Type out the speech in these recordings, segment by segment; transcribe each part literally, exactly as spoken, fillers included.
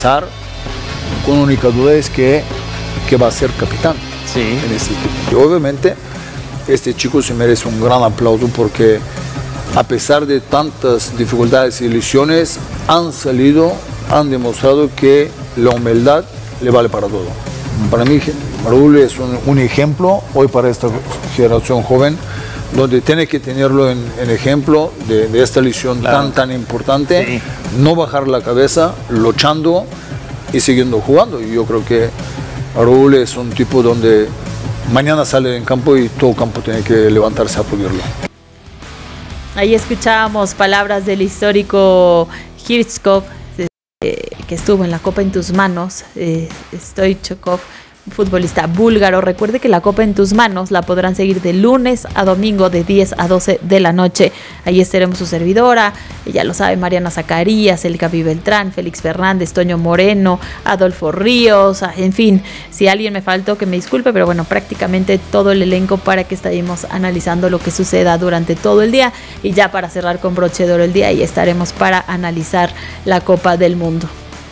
con única duda es que, que va a ser capitán sí. en este equipo. Y obviamente este chico se merece un gran aplauso porque a pesar de tantas dificultades y lesiones han salido, han demostrado que la humildad le vale para todo. Para mí Raúl es un, un ejemplo hoy para esta generación joven, donde tiene que tenerlo en, en ejemplo de, de esta lesión claro. tan tan importante, sí. no bajar la cabeza, luchando y siguiendo jugando. Y yo creo que Raúl es un tipo donde mañana sale en campo y todo campo tiene que levantarse a aplaudirlo. Ahí escuchábamos palabras del histórico Hirschkov, eh, que estuvo en la Copa en tus manos, eh, Stoichkov, futbolista búlgaro. Recuerde que la Copa en tus manos la podrán seguir de lunes a domingo de diez a doce de la noche. Ahí estaremos su servidora, ya lo sabe, Mariana Zacarías, El Gaby Beltrán, Félix Fernández, Toño Moreno, Adolfo Ríos, en fin, si alguien me faltó que me disculpe, pero bueno, prácticamente todo el elenco para que estemos analizando lo que suceda durante todo el día, y ya para cerrar con broche de oro el día, ahí estaremos para analizar la Copa del Mundo.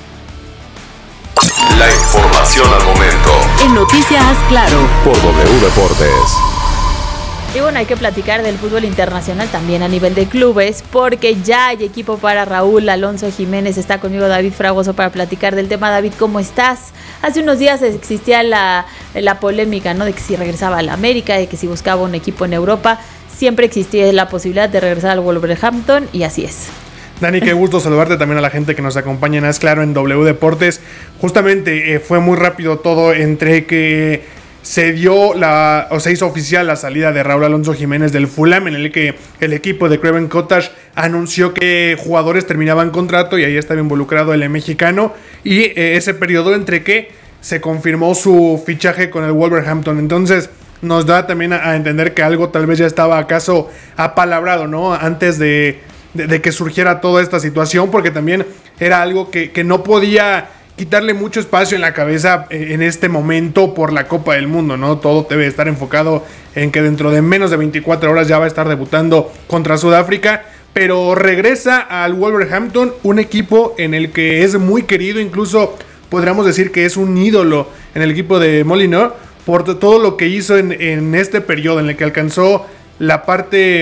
La información al momento. En Noticias Claro. Por W Deportes. Y bueno, hay que platicar del fútbol internacional también a nivel de clubes, porque ya hay equipo para Raúl Alonso Jiménez. Está conmigo David Fragoso para platicar del tema. David, ¿cómo estás? Hace unos días existía la, la polémica, ¿no?, de que si regresaba a la América, de que si buscaba un equipo en Europa. Siempre existía la posibilidad de regresar al Wolverhampton, y así es. Dani, qué gusto saludarte, también a la gente que nos acompaña en Haz Claro en W Deportes. Justamente eh, fue muy rápido todo, entre que se dio la, o se hizo oficial la salida de Raúl Alonso Jiménez del Fulham, en el que el equipo de Craven Cottage anunció que jugadores terminaban contrato y ahí estaba involucrado el mexicano, y eh, ese periodo entre que se confirmó su fichaje con el Wolverhampton. Entonces nos da también a, a entender que algo tal vez ya estaba acaso apalabrado, ¿no?, antes de... De, de que surgiera toda esta situación, porque también era algo que, que no podía quitarle mucho espacio en la cabeza en este momento por la Copa del Mundo, ¿no? Todo debe estar enfocado en que dentro de menos de veinticuatro horas ya va a estar debutando contra Sudáfrica, pero regresa al Wolverhampton, un equipo en el que es muy querido, incluso podríamos decir que es un ídolo en el equipo de Molineux, por todo lo que hizo en, en este periodo en el que alcanzó la parte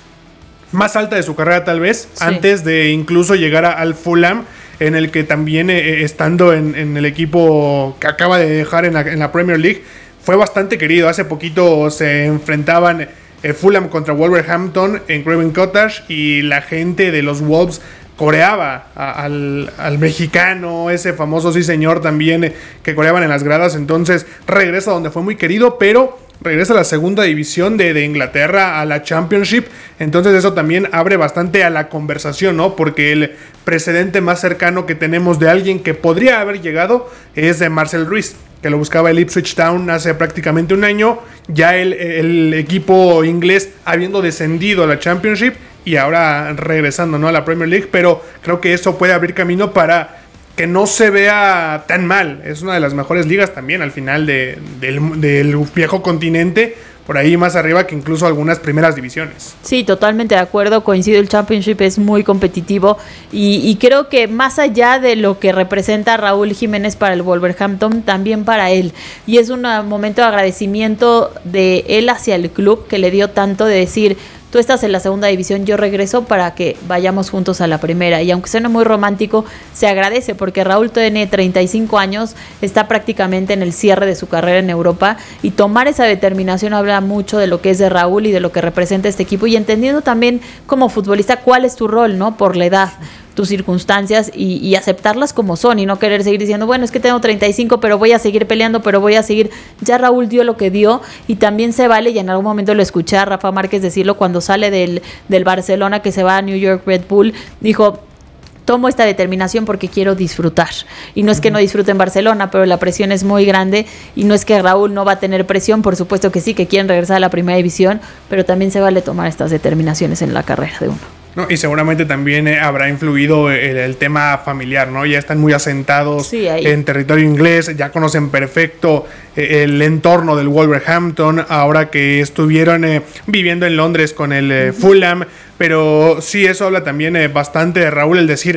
más alta de su carrera tal vez, sí. antes de incluso llegar a, al Fulham, en el que también eh, estando en, en el equipo que acaba de dejar en la, en la Premier League, fue bastante querido. Hace poquito se enfrentaban eh, Fulham contra Wolverhampton en Craven Cottage, y la gente de los Wolves coreaba a, al, al mexicano, ese famoso sí señor también, eh, que coreaban en las gradas. Entonces regresa donde fue muy querido, pero regresa a la segunda división de, de Inglaterra, a la Championship. Entonces eso también abre bastante a la conversación, ¿no? Porque el precedente más cercano que tenemos de alguien que podría haber llegado es de Marcel Ruiz, que lo buscaba el Ipswich Town hace prácticamente un año. Ya el, el equipo inglés habiendo descendido a la Championship y ahora regresando, ¿no?, a la Premier League. Pero creo que eso puede abrir camino para que no se vea tan mal. Es una de las mejores ligas también al final de, del, del viejo continente, por ahí más arriba que incluso algunas primeras divisiones. Sí, totalmente de acuerdo, coincido, el Championship es muy competitivo, y, y creo que más allá de lo que representa Raúl Jiménez para el Wolverhampton, también para él, y es un momento de agradecimiento de él hacia el club, que le dio tanto, de decir: tú estás en la segunda división, yo regreso para que vayamos juntos a la primera. Y aunque suene muy romántico, se agradece, porque Raúl tiene treinta y cinco años, está prácticamente en el cierre de su carrera en Europa, y tomar esa determinación habla mucho de lo que es de Raúl y de lo que representa este equipo, y entendiendo también como futbolista cuál es tu rol, ¿no?, por la edad, tus circunstancias, y, y aceptarlas como son, y no querer seguir diciendo, bueno, es que tengo treinta y cinco, pero voy a seguir peleando, pero voy a seguir. Ya Raúl dio lo que dio, y también se vale, y en algún momento lo escuché a Rafa Márquez decirlo cuando sale del, del Barcelona, que se va a New York Red Bull, dijo: tomo esta determinación porque quiero disfrutar, y no es que no disfrute en Barcelona, pero la presión es muy grande, y no es que Raúl no va a tener presión, por supuesto que sí, que quieren regresar a la primera división, pero también se vale tomar estas determinaciones en la carrera de uno. No, y seguramente también eh, habrá influido el, el tema familiar, ¿no? Ya están muy asentados sí, en territorio inglés, ya conocen perfecto eh, el entorno del Wolverhampton, ahora que estuvieron eh, viviendo en Londres con el eh, uh-huh. Fulham, pero sí, eso habla también eh, bastante de Raúl, el decir: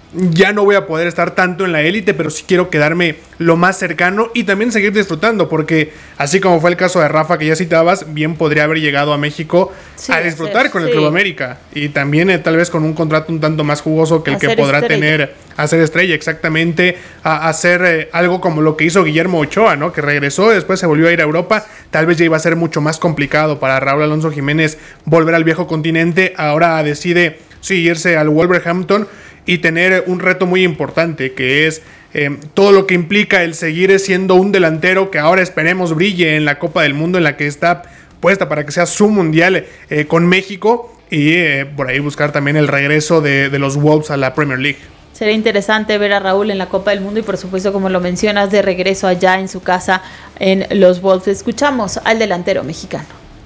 ya no voy a poder estar tanto en la élite, pero sí quiero quedarme lo más cercano y también seguir disfrutando, porque así como fue el caso de Rafa que ya citabas, bien podría haber llegado a México sí, a disfrutar hacer, con el sí. Club América y también eh, tal vez con un contrato un tanto más jugoso que el hacer que podrá estrella. tener hacer estrella, exactamente, a hacer eh, algo como lo que hizo Guillermo Ochoa, ¿no? Que regresó, después se volvió a ir a Europa, tal vez ya iba a ser mucho más complicado para Raúl Alonso Jiménez volver al viejo continente, ahora decide sí, irse al Wolverhampton y tener un reto muy importante, que es eh, todo lo que implica el seguir siendo un delantero que ahora esperemos brille en la Copa del Mundo, en la que está puesta para que sea su mundial eh, con México, y eh, por ahí buscar también el regreso de, de los Wolves a la Premier League. Sería interesante ver a Raúl en la Copa del Mundo y por supuesto, como lo mencionas, de regreso allá en su casa en los Wolves. Escuchamos al delantero mexicano.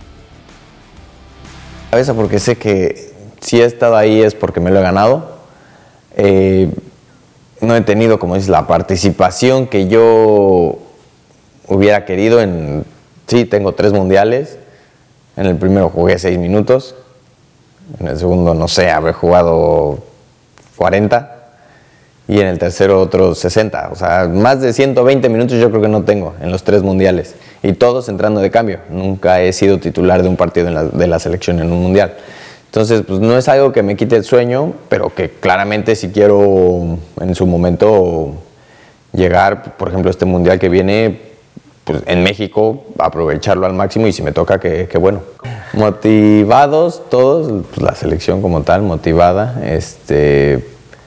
Cabeza porque sé que si he estado ahí es porque me lo he ganado. Eh, no he tenido, como dices, la participación que yo hubiera querido en... Sí, tengo tres mundiales. En el primero jugué seis minutos. En el segundo, no sé, habré jugado cuarenta. Y en el tercero otros sesenta. O sea, más de ciento veinte minutos yo creo que no tengo en los tres mundiales. Y todos entrando de cambio. Nunca he sido titular de un partido en la, de la selección en un mundial. Entonces, pues no es algo que me quite el sueño, pero que claramente si quiero en su momento llegar, por ejemplo, este mundial que viene, pues en México, aprovecharlo al máximo y si me toca, que, que bueno. Motivados todos, pues la selección como tal, motivada, este,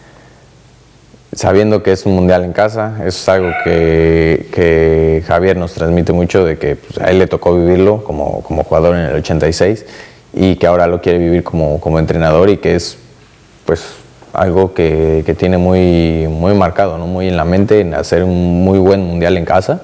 sabiendo que es un mundial en casa, eso es algo que, que Javier nos transmite mucho, de que pues, a él le tocó vivirlo como, como jugador en el ochenta y seis, y que ahora lo quiere vivir como, como entrenador y que es pues algo que, que tiene muy, muy marcado, ¿no? Muy en la mente, en hacer un muy buen mundial en casa.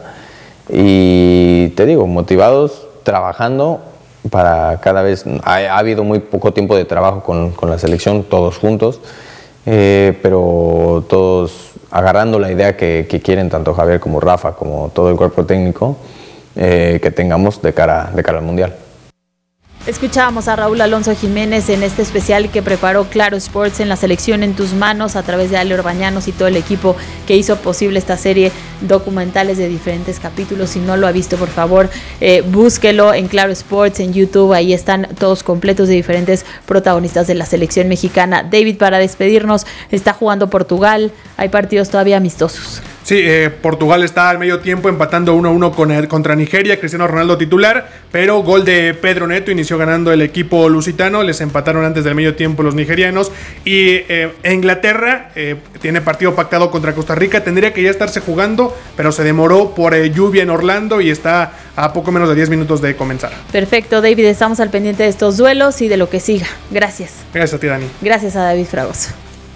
Y te digo, motivados, trabajando para cada vez... Ha, ha habido muy poco tiempo de trabajo con, con la selección, todos juntos, eh, pero todos agarrando la idea que, que quieren tanto Javier como Rafa, como todo el cuerpo técnico, eh, que tengamos de cara, de cara al mundial. Escuchábamos a Raúl Alonso Jiménez en este especial que preparó Claro Sports en La Selección en Tus Manos, a través de Ale Orbañanos y todo el equipo que hizo posible esta serie documentales de diferentes capítulos. Si no lo ha visto, por favor, eh, búsquelo en Claro Sports, en YouTube. Ahí están todos completos de diferentes protagonistas de la selección mexicana. David, para despedirnos, está jugando Portugal. Hay partidos todavía amistosos. Sí, eh, Portugal está al medio tiempo empatando uno a uno con el, contra Nigeria, Cristiano Ronaldo titular, pero gol de Pedro Neto, inició ganando el equipo lusitano, les empataron antes del medio tiempo los nigerianos, y eh, Inglaterra eh, tiene partido pactado contra Costa Rica, tendría que ya estarse jugando, pero se demoró por eh, lluvia en Orlando y está a poco menos de diez minutos de comenzar. Perfecto, David, estamos al pendiente de estos duelos y de lo que siga. Gracias. Gracias a ti, Dani. Gracias a David Fragoso.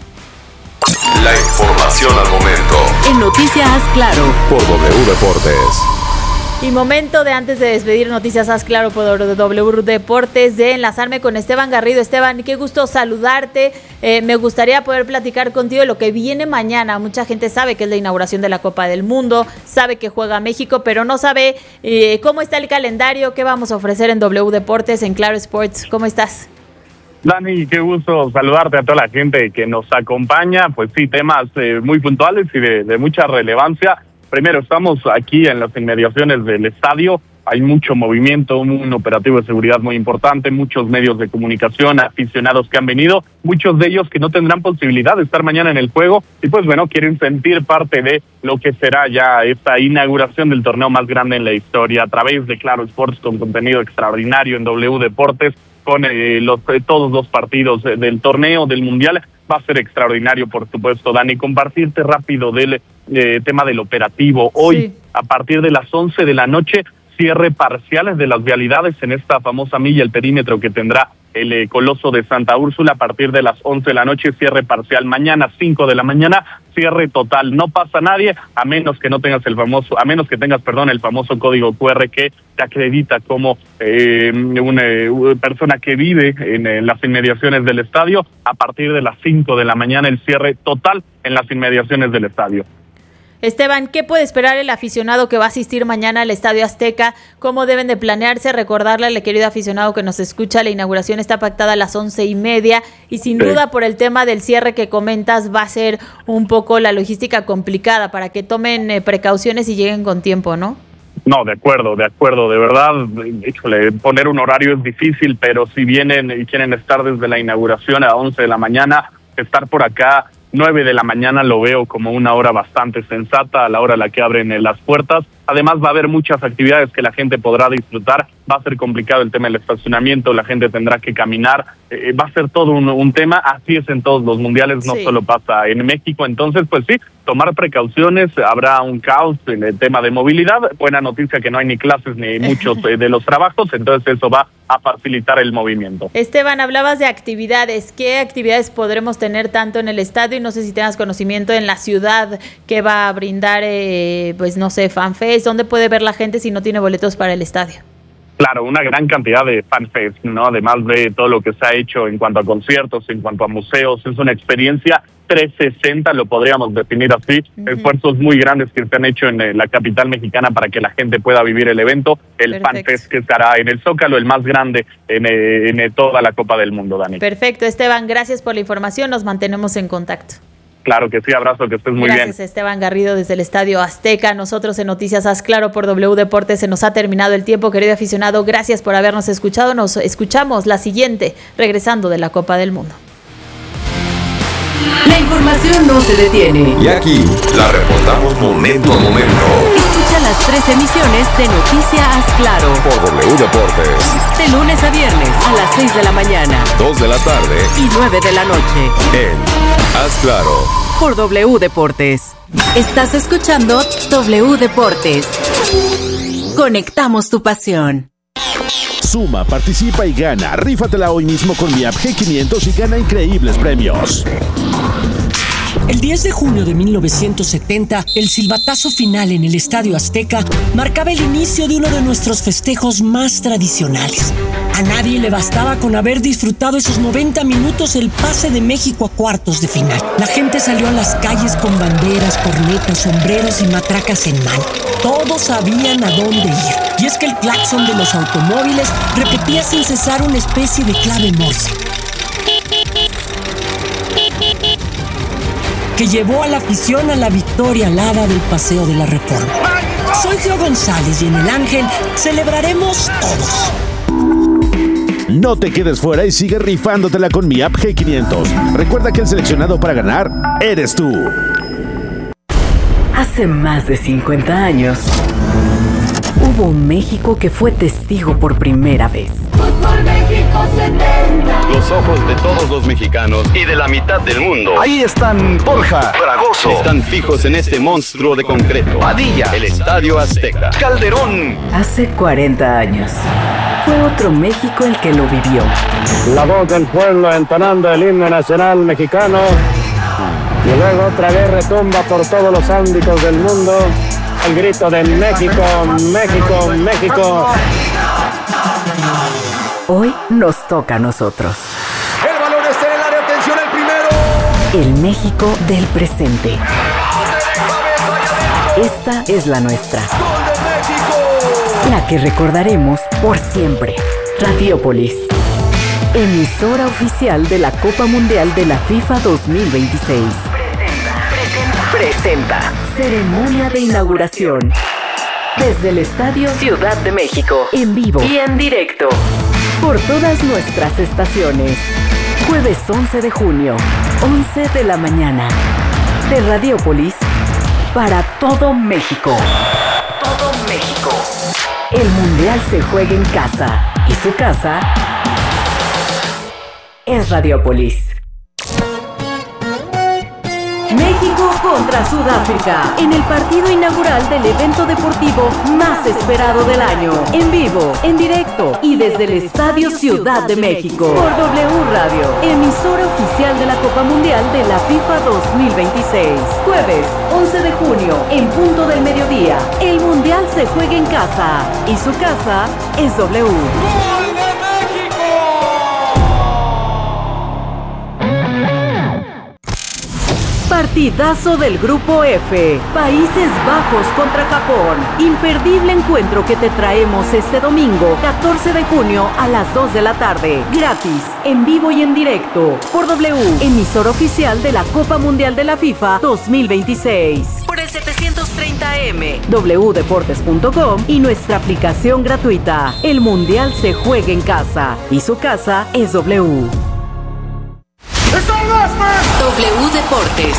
La información al momento. En Noticias Claro. Por W Deportes. Y momento de, antes de despedir Noticias Haz Claro por W Deportes, de enlazarme con Esteban Garrido. Esteban, qué gusto saludarte. Eh, me gustaría poder platicar contigo de lo que viene mañana. Mucha gente sabe que es la inauguración de la Copa del Mundo, sabe que juega México, pero no sabe eh, cómo está el calendario, qué vamos a ofrecer en W Deportes, en Claro Sports. ¿Cómo estás? Dani, qué gusto saludarte a toda la gente que nos acompaña. Pues sí, temas eh, muy puntuales y de, de mucha relevancia. Primero, estamos aquí en las inmediaciones del estadio. Hay mucho movimiento, un operativo de seguridad muy importante, muchos medios de comunicación, aficionados que han venido, muchos de ellos que no tendrán posibilidad de estar mañana en el juego y pues bueno, quieren sentir parte de lo que será ya esta inauguración del torneo más grande en la historia a través de Claro Sports, con contenido extraordinario en W Deportes, con eh, los, eh, todos los partidos eh, del torneo, del mundial. Va a ser extraordinario, por supuesto, Dani. Compartirte rápido del eh, tema del operativo. Hoy, sí, a partir de las once de la noche, cierre parciales de las vialidades en esta famosa milla, el perímetro que tendrá el eh, Coloso de Santa Úrsula. A partir de las once de la noche, cierre parcial. Mañana, cinco de la mañana, cierre total. No pasa nadie, a menos que no tengas el famoso, a menos que tengas, perdón, el famoso código cu erre que te acredita como eh, una, una persona que vive en, en las inmediaciones del estadio. A partir de las cinco de la mañana, el cierre total en las inmediaciones del estadio. Esteban, ¿qué puede esperar el aficionado que va a asistir mañana al Estadio Azteca? ¿Cómo deben de planearse? Recordarle al querido aficionado que nos escucha, la inauguración está pactada a las once y media y sin sí. duda por el tema del cierre que comentas va a ser un poco la logística complicada para que tomen eh, precauciones y lleguen con tiempo, ¿no? No, de acuerdo, de acuerdo, de verdad, híjole, poner un horario es difícil, pero si vienen y quieren estar desde la inauguración a once de la mañana, estar por acá nueve de la mañana lo veo como una hora bastante sensata a la hora a la que abren las puertas. Además va a haber muchas actividades que la gente podrá disfrutar, va a ser complicado el tema del estacionamiento, la gente tendrá que caminar, eh, va a ser todo un, un tema, así es en todos los mundiales, no sí. solo pasa en México, entonces pues sí, tomar precauciones, habrá un caos en el tema de movilidad, buena noticia que no hay ni clases ni muchos eh, de los trabajos, entonces eso va a facilitar el movimiento. Esteban, hablabas de actividades, ¿qué actividades podremos tener tanto en el estadio y no sé si tengas conocimiento en la ciudad que va a brindar, eh, pues no sé, FanFest? ¿Dónde puede ver la gente si no tiene boletos para el estadio? Claro, una gran cantidad de FanFest, ¿no? Además de todo lo que se ha hecho en cuanto a conciertos, en cuanto a museos, es una experiencia trescientos sesenta, lo podríamos definir así, uh-huh. esfuerzos muy grandes que se han hecho en eh, la capital mexicana para que la gente pueda vivir el evento, el Perfecto. FanFest que estará en el Zócalo, el más grande en, eh, en eh, toda la Copa del Mundo, Dani. Perfecto, Esteban, gracias por la información, nos mantenemos en contacto. Claro que sí, abrazo, que estés muy Gracias, bien. Gracias, Esteban Garrido, desde el Estadio Azteca. Nosotros en Noticias Haz Claro por W Deportes se nos ha terminado el tiempo, querido aficionado. Gracias por habernos escuchado. Nos escuchamos la siguiente, regresando de la Copa del Mundo. La información no se detiene. Y aquí la reportamos momento a momento. Escucha las tres emisiones de Noticias Haz Claro por W Deportes. De lunes a viernes a las seis de la mañana, dos de la tarde y nueve de la noche. En Haz Claro por W Deportes. Estás escuchando W Deportes. Conectamos tu pasión. Suma, participa y gana. Rífatela hoy mismo con mi app G quinientos y gana increíbles premios. El diez de junio de mil novecientos setenta, el silbatazo final en el Estadio Azteca marcaba el inicio de uno de nuestros festejos más tradicionales. A nadie le bastaba con haber disfrutado esos noventa minutos el pase de México a cuartos de final. La gente salió a las calles con banderas, cornetas, sombreros y matracas en mano. Todos sabían a dónde ir. Y es que el claxon de los automóviles repetía sin cesar una especie de clave morse, que llevó a la afición a la victoria alada del Paseo de la Reforma. Soy Gio González y en El Ángel celebraremos todos. No te quedes fuera y sigue rifándotela con mi app G quinientos. Recuerda que el seleccionado para ganar eres tú. Hace más de cincuenta años, hubo un México que fue testigo por primera vez. Fútbol México setenta. Los ojos de todos los mexicanos y de la mitad del mundo. Ahí están Borja, Fragoso. Están fijos en este monstruo de concreto. Padilla. El Estadio Azteca. Calderón. Hace cuarenta años, fue otro México el que lo vivió. La voz del pueblo entonando el himno nacional mexicano. Y luego otra vez retumba por todos los ámbitos del mundo el grito de México, México, México. Hoy nos toca a nosotros. El balón está en el área, atención el primero. El México del presente. Esta es la nuestra. ¡Gol de México! La que recordaremos por siempre. Radiopolis, emisora oficial de la Copa Mundial de la FIFA dos mil veintiséis. Presenta, presenta, presenta. Ceremonia de inauguración. Desde el Estadio Ciudad de México. En vivo y en directo. Por todas nuestras estaciones. Jueves once de junio, once de la mañana. De Radiopolis para todo México. Todo México. El Mundial se juega en casa. Y su casa es Radiopolis. México contra Sudáfrica, en el partido inaugural del evento deportivo más esperado del año. En vivo, en directo y desde el Estadio Ciudad de México. Por W Radio, emisora oficial de la Copa Mundial de la FIFA dos mil veintiséis. Jueves, once de junio, en punto del mediodía. El Mundial se juega en casa y su casa es W. Partidazo del Grupo F. Países Bajos contra Japón. Imperdible encuentro que te traemos este domingo, catorce de junio a las dos de la tarde. Gratis, en vivo y en directo. Por W, emisor oficial de la Copa Mundial de la FIFA dos mil veintiséis. Por el setecientos treinta A M, doble u deportes punto com y nuestra aplicación gratuita. El Mundial se juega en casa y su casa es W. W Deportes.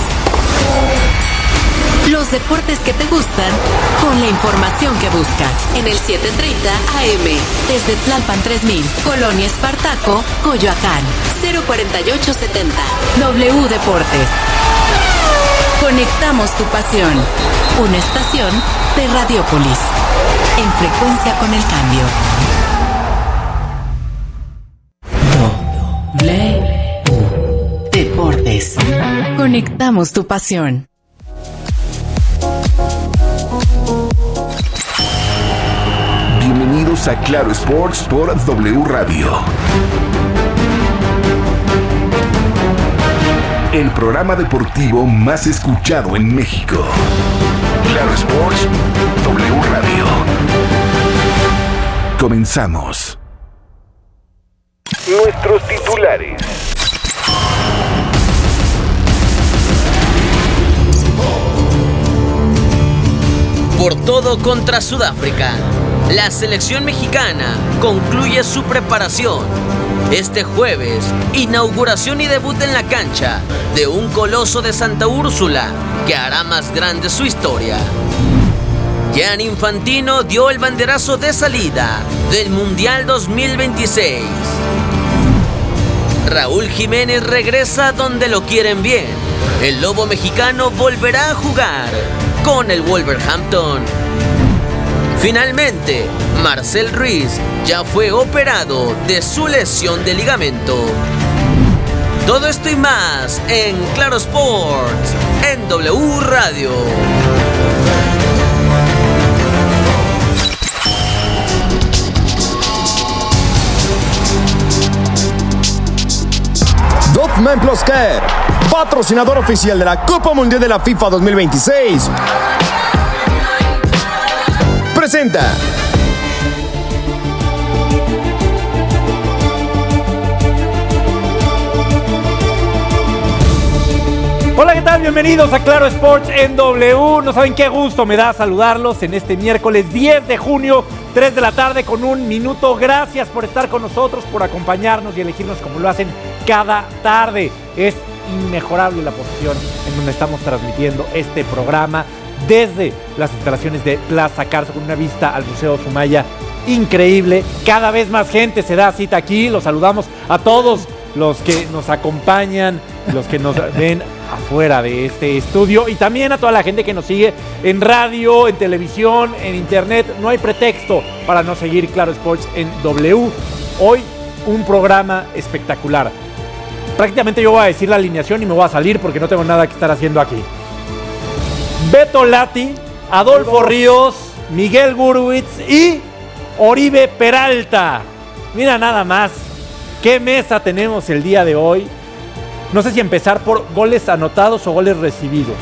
Los deportes que te gustan con la información que buscas. En el setecientos treinta A M, desde Tlalpan tres mil, Colonia Espartaco, Coyoacán, cero cuarenta y ocho setenta. W Deportes. Conectamos tu pasión. Una estación de Radiopolis. En frecuencia con el cambio. W Deportes. Conectamos tu pasión. Bienvenidos a Claro Sports por W Radio. El programa deportivo más escuchado en México. Claro Sports, W Radio. Comenzamos. Nuestros titulares. Por todo contra Sudáfrica. La selección mexicana concluye su preparación. Este jueves, inauguración y debut en la cancha de un coloso de Santa Úrsula que hará más grande su historia. Gianni Infantino dio el banderazo de salida del Mundial dos mil veintiséis. Raúl Jiménez regresa donde lo quieren bien. El lobo mexicano volverá a jugar con el Wolverhampton. Finalmente, Marcel Ruiz ya fue operado de su lesión de ligamento. Todo esto y más en Claro Sports, en W Radio. Dotman Plus Care, patrocinador oficial de la Copa Mundial de la FIFA dos mil veintiséis, presenta. Hola, ¿qué tal? Bienvenidos a Claro Sports en W. No saben qué gusto me da saludarlos en este miércoles diez de junio, tres de la tarde con un minuto. Gracias por estar con nosotros, por acompañarnos y elegirnos como lo hacen cada tarde. Es inmejorable la posición en donde estamos transmitiendo este programa desde las instalaciones de Plaza Carso con una vista al Museo Sumaya increíble. Cada vez más gente se da cita aquí. Los saludamos a todos los que nos acompañan, los que nos ven afuera de este estudio y también a toda la gente que nos sigue en radio, en televisión, en internet. No hay pretexto para no seguir Claro Sports en W. Hoy un programa espectacular. Prácticamente yo voy a decir la alineación y me voy a salir porque no tengo nada que estar haciendo aquí. Beto Lati, Adolfo Ríos, Miguel Gurwitz y Oribe Peralta. Mira nada más qué mesa tenemos el día de hoy. No sé si empezar por goles anotados o goles recibidos.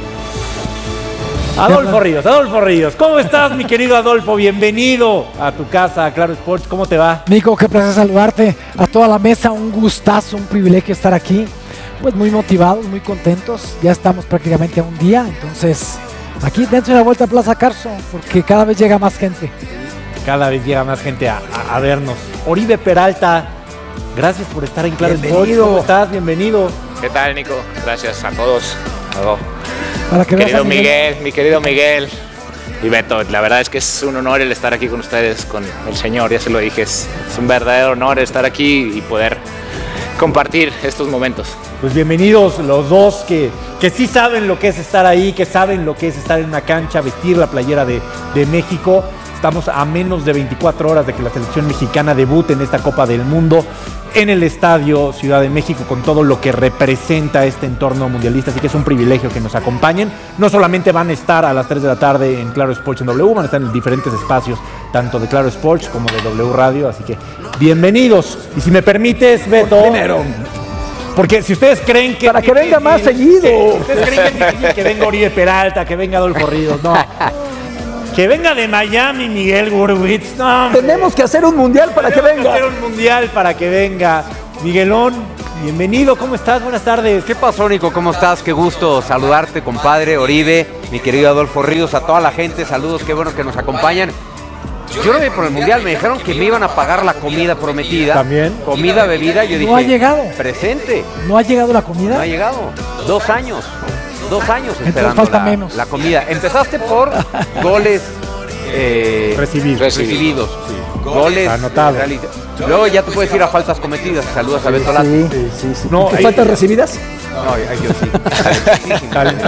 Adolfo Ríos, Adolfo Ríos. ¿Cómo estás, mi querido Adolfo? Bienvenido a tu casa, a Claro Sports. ¿Cómo te va? Nico, qué placer saludarte. A toda la mesa, un gustazo, un privilegio estar aquí. Pues muy motivados, muy contentos. Ya estamos prácticamente a un día. Entonces, aquí dense una vuelta a Plaza Carso, porque cada vez llega más gente. Cada vez llega más gente a, a, a vernos. Oribe Peralta, gracias por estar en Claro Sports. ¿Cómo estás? Bienvenido. ¿Qué tal, Nico? Gracias a todos. Luego. Para que querido Miguel, mi querido Miguel y Beto, la verdad es que es un honor el estar aquí con ustedes, con el señor, ya se lo dije, es, es un verdadero honor estar aquí y poder compartir estos momentos. Pues bienvenidos los dos que, que sí saben lo que es estar ahí, que saben lo que es estar en una cancha, vestir la playera de, de México. Estamos a menos de veinticuatro horas de que la selección mexicana debute en esta Copa del Mundo en el Estadio Ciudad de México con todo lo que representa este entorno mundialista, así que es un privilegio que nos acompañen. No solamente van a estar a las tres de la tarde en Claro Sports en W, van a estar en diferentes espacios, tanto de Claro Sports como de W Radio, así que bienvenidos. Y si me permites, Beto, Porque si ustedes creen que... Para que venga más seguido. Que, ustedes creen que es difícil que venga Oribe Peralta, que venga Adolfo Ríos, no. Que venga de Miami Miguel Gurwitz, no. Tenemos que hacer un mundial para que venga. Tenemos que hacer un mundial para que venga. Miguelón, bienvenido, ¿cómo estás? Buenas tardes. ¿Qué pasó, Nico? ¿Cómo estás? Qué gusto saludarte, compadre, Oribe, mi querido Adolfo Ríos, a toda la gente, saludos, qué bueno que nos acompañan. Yo no vi por el mundial, me dijeron que me iban a pagar la comida prometida. También. Comida, bebida, yo dije. No ha llegado. Presente. ¿No ha llegado la comida? No ha llegado. Dos años. Dos años Entonces esperando falta la, menos. la comida. Empezaste por goles eh, recibidos. recibidos. Sí. Goles anotados. Luego ya te puedes ir a faltas cometidas. Saludos a Beto Lati. Sí, sí, sí, sí. No, ¿Qué ahí- faltas recibidas? No, ay, yo sí.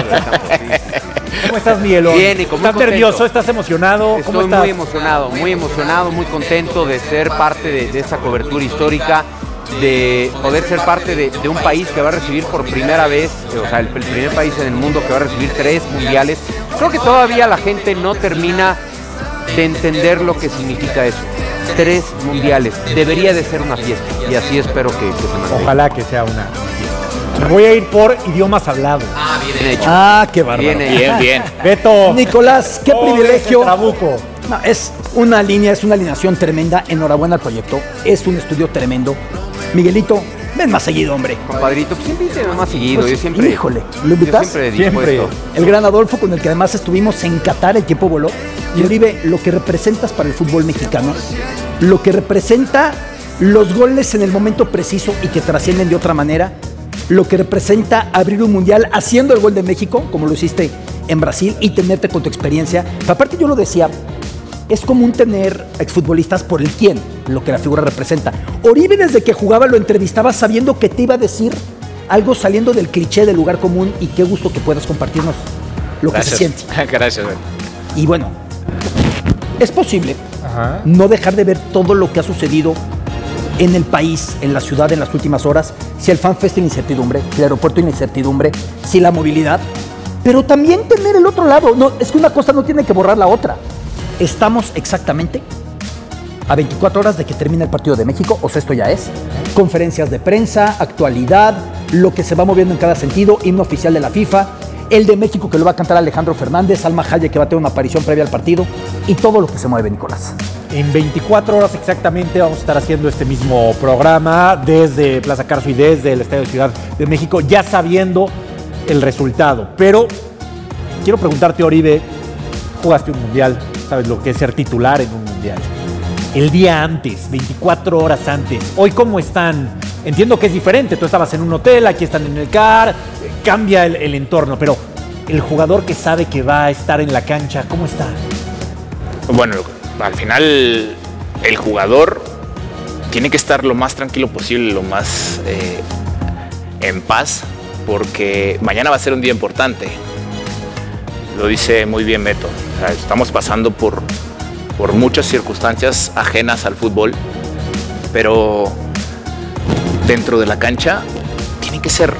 ¿Cómo estás, Miguelón? Bien, Nico, muy ¿Estás contento. nervioso? ¿Estás emocionado? ¿Cómo Estoy estás? muy emocionado, muy emocionado, muy contento de ser parte de, de esta cobertura histórica, de poder ser parte de, de un país que va a recibir por primera vez, o sea, el, el primer país en el mundo que va a recibir tres mundiales. Creo que todavía la gente no termina de entender lo que significa eso. Tres mundiales. Debería de ser una fiesta y así espero que, que se mantenga. Ojalá que sea una fiesta. Me voy a ir por idiomas hablados. Ah, bien hecho. Ah, qué bárbaro. Bien, Bien, bien. Beto. Nicolás, qué Pobres privilegio. de Trabuco. No, es una línea, es una alineación tremenda. Enhorabuena al proyecto. Es un estudio tremendo. Miguelito, ven más seguido, hombre. Compadrito, pues invíteme más seguido. Pues, yo siempre. híjole, ¿lo invitas? Yo siempre dispuesto. El gran Adolfo, con el que además estuvimos en Qatar, el tiempo voló. Y Oribe, lo que representas para el fútbol mexicano, lo que representa los goles en el momento preciso y que trascienden de otra manera, lo que representa abrir un mundial haciendo el gol de México, como lo hiciste en Brasil, y tenerte con tu experiencia. Pero aparte yo lo decía, es común tener exfutbolistas por el quién, lo que la figura representa. Oribe, desde que jugaba, lo entrevistaba sabiendo que te iba a decir algo saliendo del cliché del lugar común, y qué gusto que puedas compartirnos lo que se siente. Gracias, Beto. Y bueno, es posible Ajá. no dejar de ver todo lo que ha sucedido en el país, en la ciudad, en las últimas horas, si el FanFest tiene incertidumbre, si el aeropuerto tiene incertidumbre, si la movilidad, pero también tener el otro lado. No, es que una cosa no tiene que borrar la otra. Estamos exactamente a veinticuatro horas de que termine el partido de México, o sea, esto ya es. Conferencias de prensa, actualidad, lo que se va moviendo en cada sentido, himno oficial de la FIFA, el de México que lo va a cantar Alejandro Fernández, Salma Hayek que va a tener una aparición previa al partido, y todo lo que se mueve, Nicolás. En veinticuatro horas exactamente vamos a estar haciendo este mismo programa desde Plaza Carso y desde el Estadio Ciudad de México, ya sabiendo el resultado. Pero quiero preguntarte, Oribe, jugaste un mundial, sabes lo que es ser titular en un mundial. El día antes, veinticuatro horas antes, ¿hoy cómo están? Entiendo que es diferente, tú estabas en un hotel, aquí están en el C A R, cambia el, el entorno, pero el jugador que sabe que va a estar en la cancha, ¿cómo está? Bueno, al final el jugador tiene que estar lo más tranquilo posible, lo más eh, en paz, porque mañana va a ser un día importante. Lo dice muy bien Beto. O sea, estamos pasando por, por muchas circunstancias ajenas al fútbol, pero dentro de la cancha tiene que ser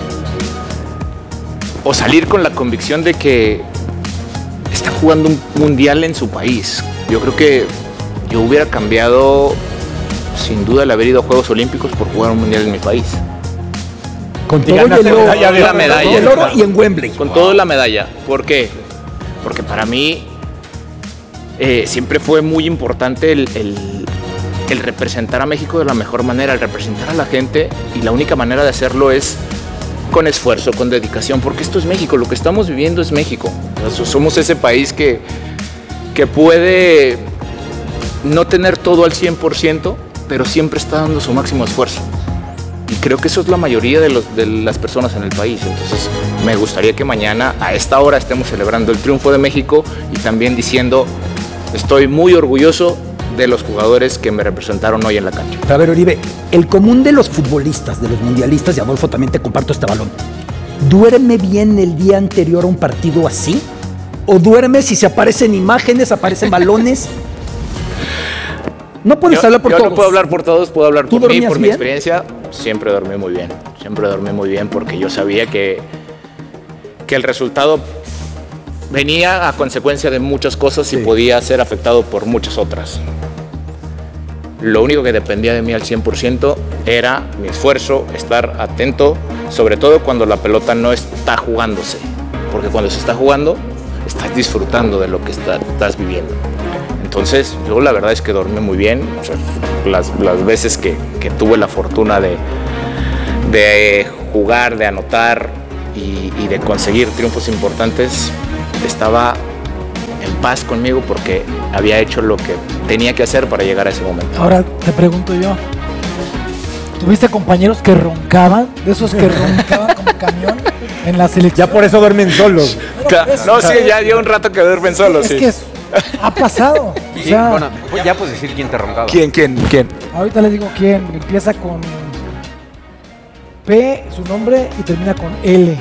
o salir con la convicción de que está jugando un mundial en su país. Yo creo que yo hubiera cambiado sin duda el haber ido a Juegos Olímpicos por jugar un mundial en mi país. Con todo Y y el ganaste oro, medalla de la medalla. el oro y en Wembley. Con todo la medalla. ¿Por qué? Porque para mí eh, siempre fue muy importante el, el, el representar a México de la mejor manera, el representar a la gente, y la única manera de hacerlo es con esfuerzo, con dedicación, porque esto es México, lo que estamos viviendo es México. O sea, somos ese país que, que puede no tener todo al cien por ciento, pero siempre está dando su máximo esfuerzo. Y creo que eso es la mayoría de, los, de las personas en el país. Entonces me gustaría que mañana a esta hora estemos celebrando el triunfo de México y también diciendo, estoy muy orgulloso de los jugadores que me representaron hoy en la cancha. A ver, Oribe, el común de los futbolistas, de los mundialistas, y Adolfo también te comparto este balón, ¿duerme bien el día anterior a un partido así? ¿O duerme si se aparecen imágenes, aparecen balones? No puedes yo, hablar por yo todos. Yo no puedo hablar por todos, puedo hablar ¿Tú por mí, dormías por mi bien? experiencia. Siempre dormí muy bien, siempre dormí muy bien porque yo sabía que, que el resultado venía a consecuencia de muchas cosas y Sí. podía ser afectado por muchas otras. lo único que dependía de mí al cien por ciento era mi esfuerzo, estar atento, sobre todo cuando la pelota no está jugándose, porque cuando se está jugando, estás disfrutando de lo que está, estás viviendo. Entonces, yo la verdad es que dormí muy bien. O sea, las, las veces que, que tuve la fortuna de, de jugar, de anotar y, y de conseguir triunfos importantes, estaba en paz conmigo porque había hecho lo que tenía que hacer para llegar a ese momento. Ahora te pregunto yo, ¿tuviste compañeros que roncaban? De esos que roncaban como camión en la selección. Ya por eso duermen solos. Claro, no, sí, ya lleva un rato que duermen solos. Es sí. que es, ha pasado. O Sí, sea, bueno, pues ya puedes decir quién te roncaba. ¿Quién, quién, quién? ahorita les digo quién. Empieza con P, su nombre, y termina con L.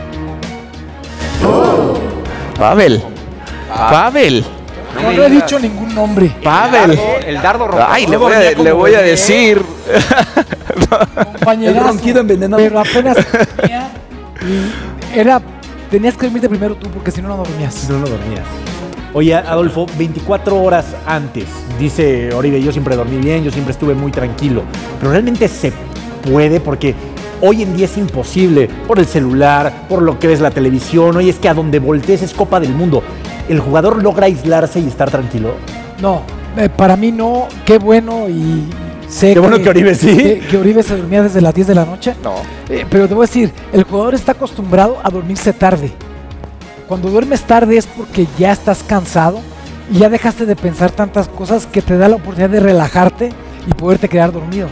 Pavel. Pavel. No, no, no he dicho ningún nombre. Pavel. El dardo, el dardo roncaba. Ay, le voy a, le voy a decir. Compañerazo, El ronquido envenenado. pero apenas tenía y era, tenías que dormirte primero tú, porque si no, no dormías. No, no dormías. Oye, Adolfo, veinticuatro horas antes, dice Oribe, yo siempre dormí bien, yo siempre estuve muy tranquilo. Pero realmente se puede, porque hoy en día es imposible, por el celular, por lo que ves la televisión. Hoy es que a donde voltees es Copa del Mundo. ¿El jugador logra aislarse y estar tranquilo? No, eh, para mí no. Qué bueno y sé Qué bueno que Oribe sí. Que, que Oribe se dormía desde las diez de la noche. No. Eh, pero te voy a decir, el jugador está acostumbrado a dormirse tarde. Cuando duermes tarde es porque ya estás cansado y ya dejaste de pensar tantas cosas que te da la oportunidad de relajarte y poderte quedar dormido.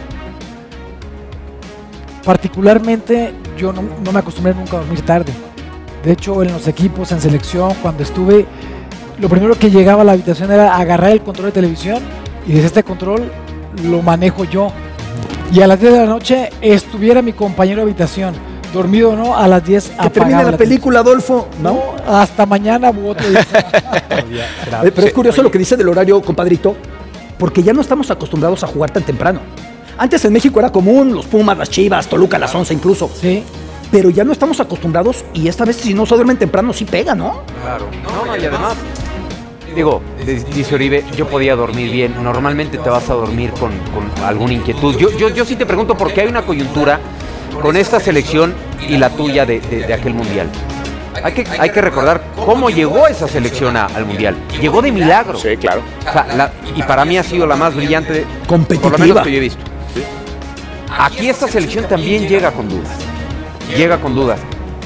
Particularmente yo no, no me acostumbré nunca a dormir tarde. De hecho, en los equipos, en selección, cuando estuve, lo primero que llegaba a la habitación era agarrar el control de televisión y desde este control lo manejo yo. Y a las diez de la noche estuviera mi compañero de habitación, dormido o no, a las diez Que termine la película, Adolfo, ¿no? No, hasta mañana u otro día. Eh, Pero es curioso lo que dice del horario, compadrito, porque ya no estamos acostumbrados a jugar tan temprano. Antes en México era común, los Pumas, las Chivas, Toluca a las once incluso. Sí. Pero ya no estamos acostumbrados y esta vez si no se duermen temprano sí pega, ¿no? Claro. No, no, y además, digo, dice Oribe, yo podía dormir bien. Normalmente te vas a dormir con, con alguna inquietud. Yo, yo, yo sí te pregunto por qué hay una coyuntura con esta selección y la tuya de, de, de aquel mundial. Hay que, hay que recordar cómo llegó esa selección a, al mundial. Llegó de milagro. Sí, claro. O sea, la, y para mí ha sido la más brillante, competitiva, por lo menos que yo he visto. ¿Sí? Aquí esta selección también llega con dudas. Llega con dudas.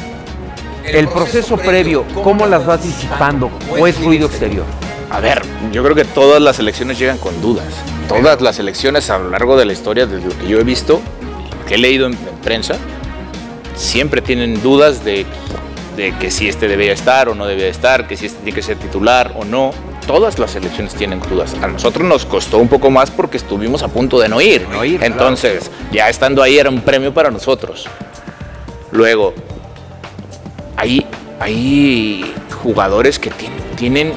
El proceso previo, ¿cómo las vas disipando? ¿O es ruido exterior? A ver, yo creo que todas las elecciones llegan con dudas. Todas las elecciones a lo largo de la historia, desde lo que yo he visto, que he leído en, en prensa, siempre tienen dudas de, de que si este debía estar o no debía estar, que si este tiene que ser titular o no. Todas las elecciones tienen dudas. A nosotros nos costó un poco más porque estuvimos a punto de no ir. No ir, Entonces, claro. ya estando ahí era un premio para nosotros. Luego, hay, hay jugadores que tienen, tienen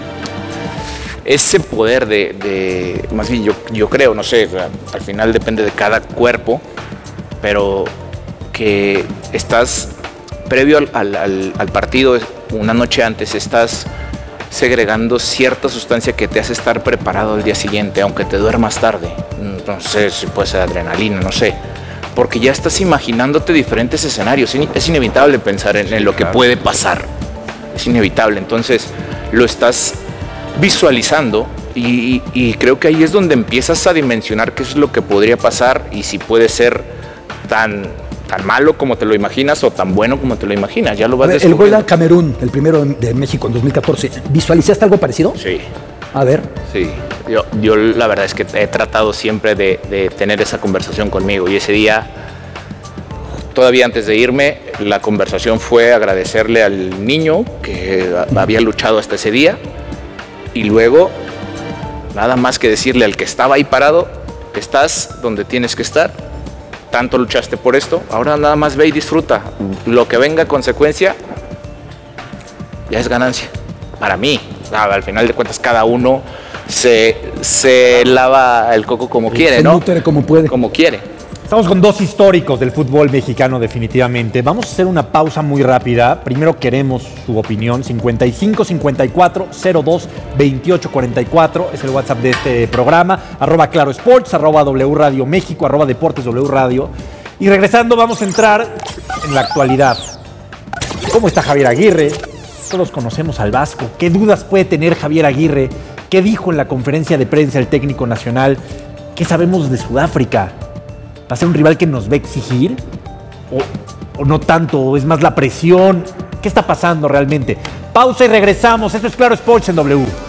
ese poder de, de más bien yo, yo creo, no sé, al final depende de cada cuerpo, pero que estás previo al, al, al partido, una noche antes, estás segregando cierta sustancia que te hace estar preparado al día siguiente, aunque te duermas tarde. No sé si puede ser adrenalina, no sé. Porque ya estás imaginándote diferentes escenarios. Es inevitable pensar en, en lo que puede pasar. Es inevitable. Entonces lo estás visualizando y, y, y creo que ahí es donde empiezas a dimensionar qué es lo que podría pasar y si puede ser tan, tan malo como te lo imaginas o tan bueno como te lo imaginas. Ya lo vas a ver, el gol a Camerún, el primero de México en dos mil catorce, ¿visualizaste algo parecido? Sí. A ver. Sí, yo, yo la verdad es que he tratado siempre de, de tener esa conversación conmigo y ese día, todavía antes de irme, la conversación fue agradecerle al niño que había luchado hasta ese día y luego nada más que decirle al que estaba ahí parado, estás donde tienes que estar, tanto luchaste por esto, ahora nada más ve y disfruta, lo que venga a consecuencia ya es ganancia, para mí. Al final de cuentas cada uno se, se lava el coco como quiere, se ¿no? nutre como puede. Como quiere. Estamos con dos históricos del fútbol mexicano definitivamente. Vamos a hacer una pausa muy rápida. Primero queremos su opinión. cincuenta y cinco cincuenta y cuatro cero dos veintiocho cuarenta y cuatro es el WhatsApp de este programa. Arroba Claro Sports, arroba W Radio México, arroba Deportes W Radio. Y regresando vamos a entrar en la actualidad. ¿Cómo está Javier Aguirre? Todos conocemos al Vasco. ¿Qué dudas puede tener Javier Aguirre? ¿Qué dijo en la conferencia de prensa el técnico nacional? ¿Qué sabemos de Sudáfrica? ¿Va a ser un rival que nos va a exigir? ¿O, o no tanto? ¿O es más la presión? ¿Qué está pasando realmente? Pausa y regresamos. Esto es Claro Sports en W.